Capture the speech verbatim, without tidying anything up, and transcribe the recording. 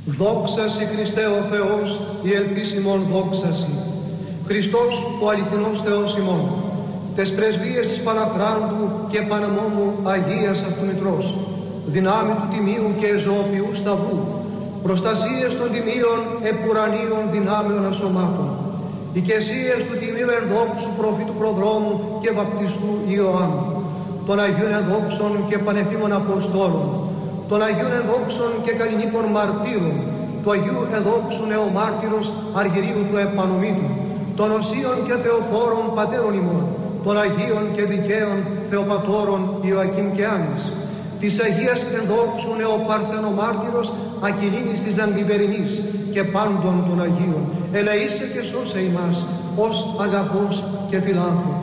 Δόξασι Χριστέ ο Θεός, η ελπίς ημών δόξασι. Χριστός ο αληθινός Θεός ημών, τες πρεσβείες της Παναχράντου και Παναμόμου Αγίας αυτού Μητρός, δυνάμει του Τιμίου και ζωοποιού Σταυρού, προστασίες των Τιμίων επουρανίων δυνάμεων ασωμάτων, οικεσίες του Τιμίου ενδόξου προφήτου προδρόμου και βαπτιστού Ιωάννου, των Αγίων ενδόξων και πανεφήμων Αποστόλων, των Αγίων ενδόξων και καλλινίκων μαρτύρων, του Αγίου ενδόξου νεομάρτυρος Αργυρίου του Επανομήτου, των Οσίων και Θεοφόρων Πατέρων ημών, των Αγίων και Δικαίων Θεοπατώρων Ιωακήμ και Άννης, της Αγίας ενδόξου νεοπαρθενομάρτυρος Ακυλίνης της Ζανβιβερινής και πάντων των Αγίων, ελεήστε και σώσε ημάς ως αγαθός και φιλάνθρωπος.